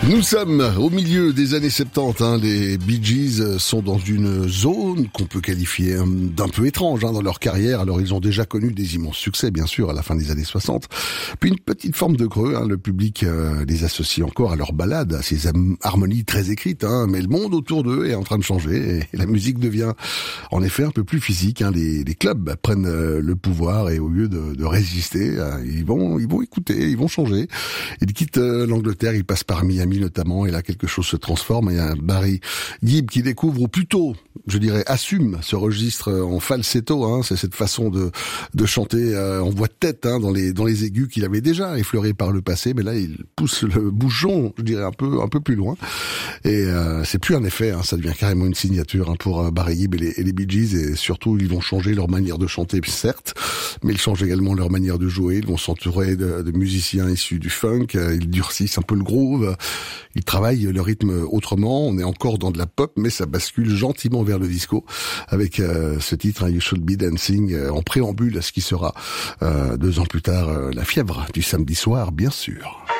Nous sommes au milieu des années 70, les Bee Gees sont dans une zone qu'on peut qualifier d'un peu étrange dans leur carrière. Alors ils ont déjà connu des immenses succès bien sûr à la fin des années 60, puis une petite forme de creux, le public les associe encore à leurs ballades, à ces harmonies très écrites, mais le monde autour d'eux est en train de changer et la musique devient en effet un peu plus physique. Les clubs prennent le pouvoir et au lieu de résister, ils vont écouter, ils vont changer. Ils quittent l'Angleterre, ils passent par Miami notamment, et là quelque chose se transforme. Il y a un Barry Gibb qui découvre, ou plutôt, je dirais, assume ce registre en falsetto. C'est cette façon de chanter en voix de tête dans les aigus qu'il avait déjà effleuré par le passé, mais là il pousse le bouchon, je dirais un peu plus loin. Et c'est plus un effet, ça devient carrément une signature pour Barry Gibb et les Bee Gees. Et surtout, ils vont changer leur manière de chanter, certes, mais ils changent également leur manière de jouer. Ils vont s'entourer de musiciens issus du funk. Ils durcissent un peu le groove. Ils travaillent le rythme autrement. On est encore dans de la pop, mais ça bascule gentiment vers le disco avec ce titre, You Should Be Dancing, en préambule à ce qui sera 2 ans plus tard la fièvre du samedi soir, bien sûr.